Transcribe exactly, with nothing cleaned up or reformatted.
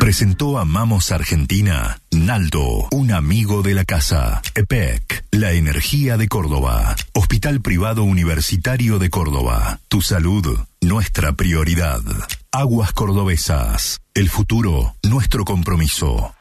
Presentó Amamos Argentina, Naldo, un amigo de la casa. E P E C, la energía de Córdoba. Hospital Privado Universitario de Córdoba. Tu salud, nuestra prioridad. Aguas Cordobesas, el futuro, nuestro compromiso.